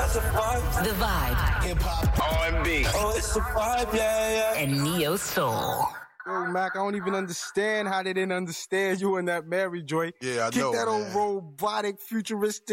The Vibe. Hip-hop, R&B. Oh, it's a vibe, yeah. And Neo Soul. Yo, Mac, I don't even understand how they didn't understand you in that Mary joint. Yeah, I Kick know, that old man. robotic, futuristic